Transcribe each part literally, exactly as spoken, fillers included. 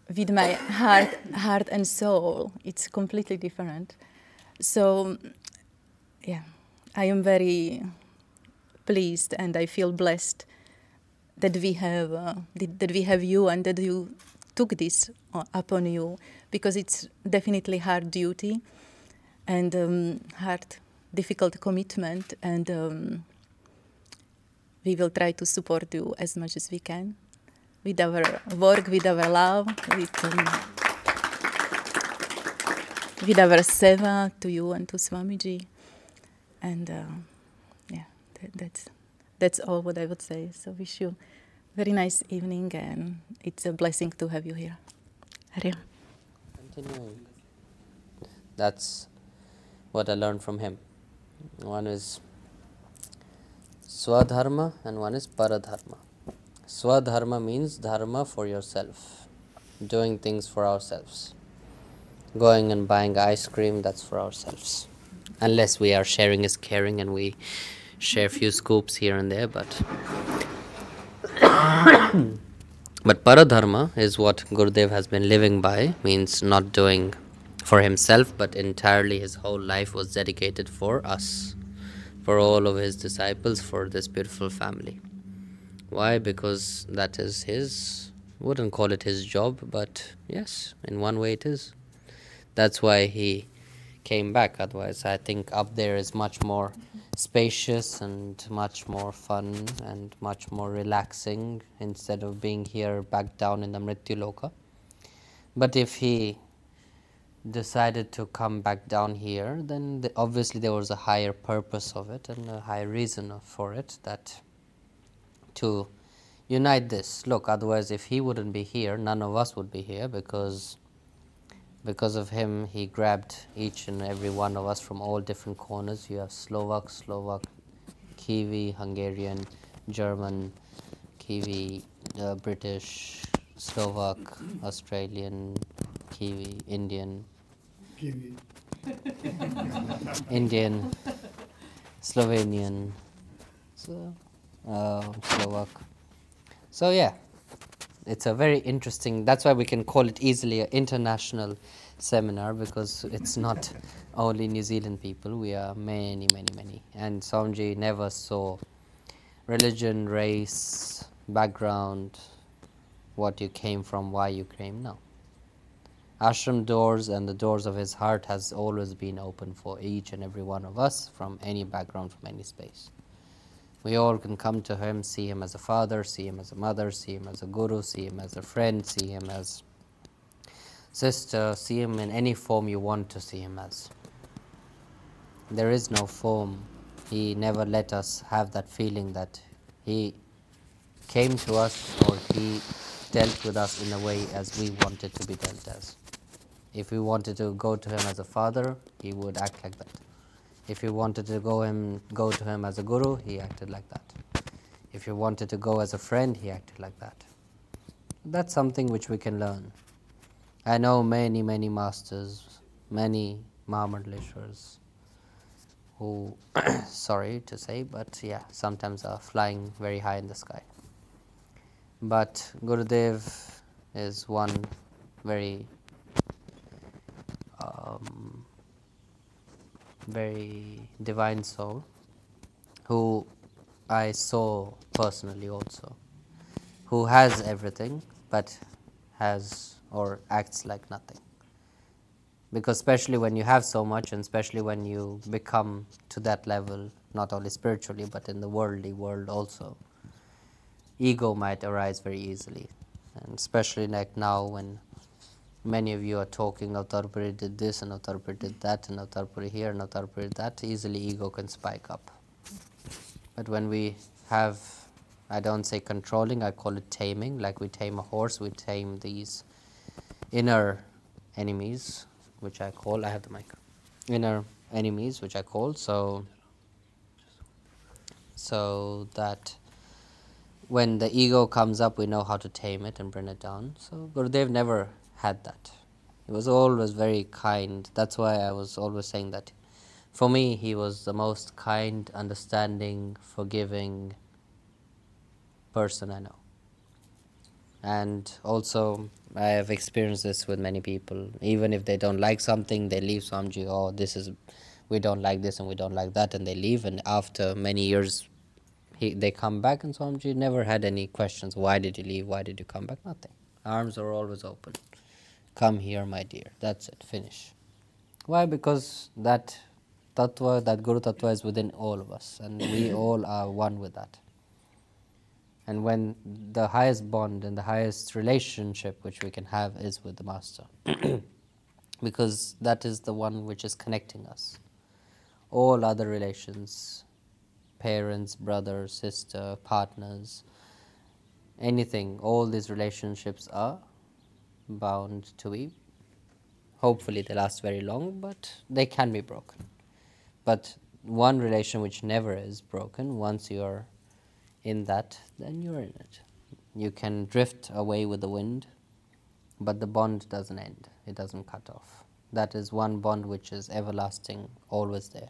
with my heart, heart and soul. It's completely different. So, yeah, I am very pleased and I feel blessed that we have uh, that that we have you and that you took this uh, upon you, because it's definitely hard duty and um, hard, difficult commitment, and um, we will try to support you as much as we can with our work, with our love, with, um, with our seva to you and to Swamiji. And uh, yeah, that, that's, that's all what I would say. So wish you very nice evening, and it's a blessing to have you here. Hare. Continuing. That's what I learned from him. One is Swadharma and one is Paradharma. Swadharma means dharma for yourself, doing things for ourselves. Going and buying ice cream, that's for ourselves. Unless we are sharing is caring and we share a few scoops here and there, but but Paradharma is what Gurudev has been living by, means not doing for himself, but entirely his whole life was dedicated for us, for all of his disciples, for this beautiful family. Why? Because that is his, wouldn't call it his job, but yes, in one way it is. That's why he came back. Otherwise, I think up there is much more spacious and much more fun and much more relaxing instead of being here back down in the Mrityu Loka. But if he decided to come back down here, then the, obviously there was a higher purpose of it and a higher reason for it, that to unite this. Look, otherwise if he wouldn't be here, none of us would be here, because because of him he grabbed each and every one of us from all different corners. You have Slovak, Slovak, Kiwi, Hungarian, German, Kiwi, uh, British, Slovak, Australian, Kiwi, Indian, Kiwi. Indian, Slovenian, so, uh, Slovak. So yeah, it's a very interesting, that's why we can call it easily an international seminar, because it's not only New Zealand people, we are many, many, many. And Swamiji never saw religion, race, background, what you came from, why you came, no. Ashram doors and the doors of his heart has always been open for each and every one of us, from any background, from any space. We all can come to him, see him as a father, see him as a mother, see him as a guru, see him as a friend, see him as sister, see him in any form you want to see him as. There is no form. He never let us have that feeling that he came to us or he dealt with us in a way as we wanted to be dealt as. If we wanted to go to him as a father, he would act like that. If you wanted to go him go to him as a guru, he acted like that. If you wanted to go as a friend, he acted like that. That's something which we can learn. I know many, many masters, many Mahamandaleshwaras who, sorry to say, but yeah, sometimes are flying very high in the sky. But Gurudev is one very um, very divine soul who I saw personally also, who has everything but has or acts like nothing. Because especially when you have so much, and especially when you become to that level, not only spiritually but in the worldly world also, ego might arise very easily. And especially like now when many of you are talking, Avtarpuri did this and Avtarpuri did that and Avtarpuri here and Avtarpuri that, easily ego can spike up. But when we have, I don't say controlling, I call it taming, like we tame a horse, we tame these inner enemies, which I call, I have the mic, inner enemies, which I call, so, so that when the ego comes up, we know how to tame it and bring it down. So Gurudev never had that. He was always very kind. That's why I was always saying that. For me, he was the most kind, understanding, forgiving person I know. And also, I have experienced this with many people. Even if they don't like something, they leave Swamiji. Oh, this is, we don't like this and we don't like that, and they leave. And after many years, he, they come back, and Swamiji never had any questions. Why did you leave? Why did you come back? Nothing. Arms are always open. Come here, my dear. That's it. Finish. Why? Because that tattva, that Guru tattva is within all of us, and we all are one with that. And when the highest bond and the highest relationship which we can have is with the Master, because that is the one which is connecting us. All other relations, parents, brother, sister, partners, anything, all these relationships are bound to be, hopefully they last very long, but they can be broken. But one relation which never is broken, once you are in that, then you're in it. You can drift away with the wind, but the bond doesn't end. It doesn't cut off. That is one bond which is everlasting, always there.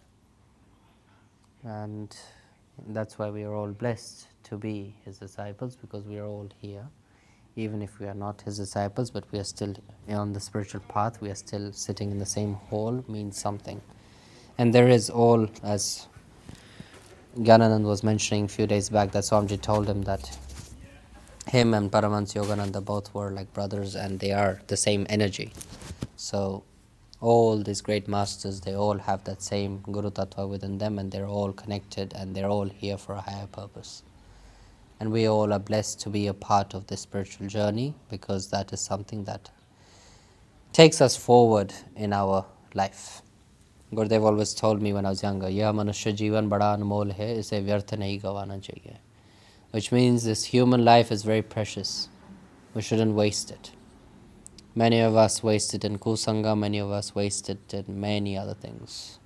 And that's why we are all blessed to be His disciples, because we are all here. Even if we are not His disciples, but we are still on the spiritual path, we are still sitting in the same hall, means something. And there is all, as Gyananand was mentioning a few days back, that Swamiji told him that him and Paramahansa Yogananda both were like brothers, and they are the same energy. So all these great masters, they all have that same Guru Tattva within them, and they're all connected, and they're all here for a higher purpose. And we all are blessed to be a part of this spiritual journey, because that is something that takes us forward in our life. Gurudev always told me when I was younger, "Yeh manushya jeevan bada anmol hai, ise vyarth nahi gavana chahiye." Which means this human life is very precious. We shouldn't waste it. Many of us waste it in kusanga, many of us waste it in many other things.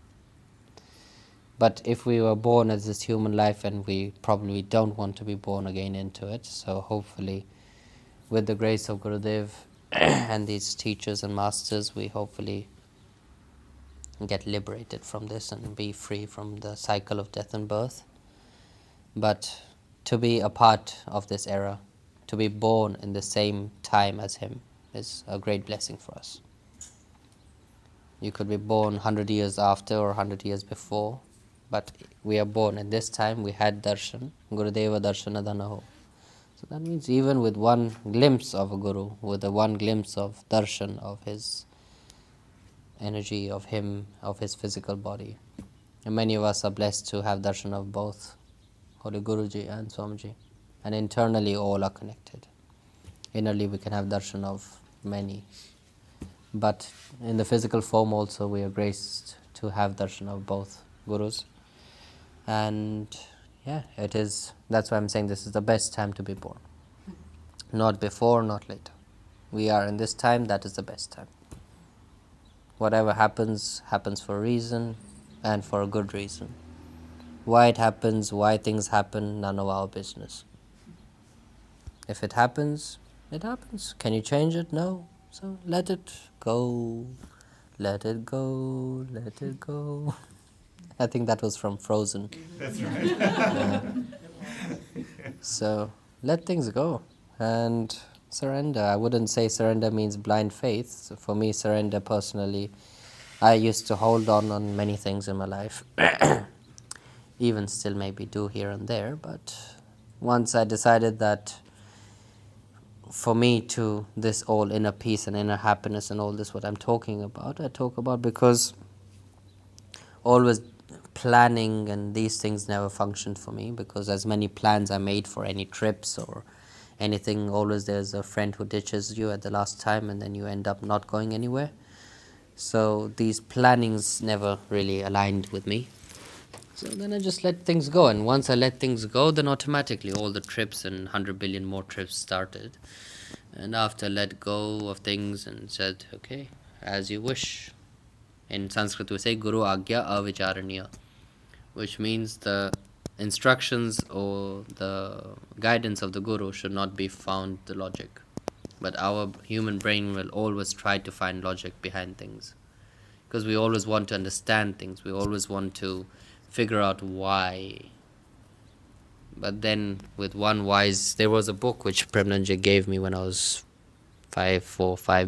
But if we were born as this human life, and we probably don't want to be born again into it, so hopefully with the grace of Gurudev and these teachers and masters, we hopefully get liberated from this and be free from the cycle of death and birth. But to be a part of this era, to be born in the same time as him, is a great blessing for us. You could be born one hundred years after or one hundred years before, but we are born, and this time we had darshan, Gurudeva darshana dhanaho. So that means even with one glimpse of a Guru, with a one glimpse of darshan of his energy, of him, of his physical body. And many of us are blessed to have darshan of both Holy Guruji and Swamiji. And internally all are connected. Innerly we can have darshan of many. But in the physical form also we are graced to have darshan of both Gurus. And yeah, it is, that's why I'm saying this is the best time to be born. Not before, not later. We are in this time, that is the best time. Whatever happens, happens for a reason and for a good reason. Why it happens, why things happen, none of our business. If it happens, it happens. Can you change it? No. So let it go. Let it go. Let it go. I think that was from Frozen. That's right. Yeah. So let things go and surrender. I wouldn't say surrender means blind faith. So for me, surrender personally, I used to hold on on many things in my life. Even still maybe do here and there. But once I decided that for me to this all inner peace and inner happiness and all this what I'm talking about, I talk about because always planning and these things never functioned for me, because as many plans I made for any trips or anything, always there's a friend who ditches you at the last time and then you end up not going anywhere. So these plannings never really aligned with me. So then I just let things go, and once I let things go, then automatically all the trips and one hundred billion more trips started. And after I let go of things and said, okay, as you wish. In Sanskrit we say Guru Agya Avicharaniya, which means the instructions or the guidance of the Guru should not be found the logic. But our human brain will always try to find logic behind things. Because we always want to understand things. We always want to figure out why. but then with one wise, there was a book which Premnanji gave me when I was five, four, five